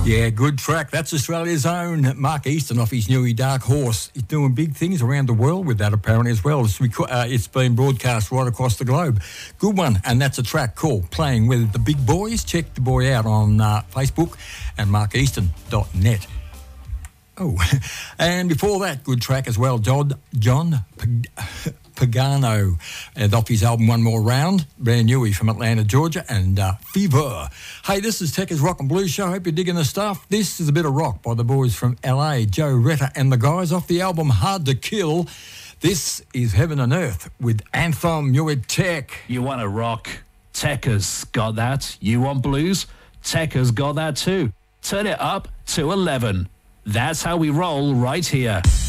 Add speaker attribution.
Speaker 1: Yeah, good track. That's Australia's own Mark Easton off his new Dark Horse. He's doing big things around the world with that apparently as well. It's been broadcast right across the globe. Good one. And that's a track called Playing With the Big Boys. Check the boy out on Facebook and markeaston.net. Oh, and before that, good track as well, John Pagano, and off his album One More Round, brand new, he's from Atlanta, Georgia, and Fever. Hey, this is Techers Rock and Blues Show. Hope you're digging the stuff. This is a bit of rock by the boys from LA, Joe Retta and the guys off the album Hard to Kill. This is Heaven and Earth with Anthem. You're with Tech.
Speaker 2: You want to rock? Techers got that. You want blues? Techers got that too. Turn it up to 11. That's how we roll right here.